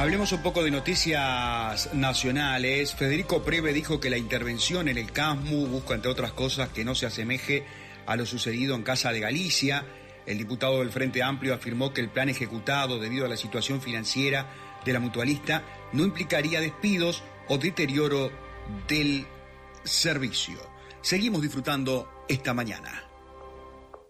Hablemos un poco de noticias nacionales. Federico Preve dijo que la intervención en el CASMU busca, entre otras cosas, que no se asemeje a lo sucedido en Casa de Galicia. El diputado del Frente Amplio afirmó que el plan ejecutado debido a la situación financiera de la mutualista no implicaría despidos o deterioro del servicio. Seguimos disfrutando esta mañana.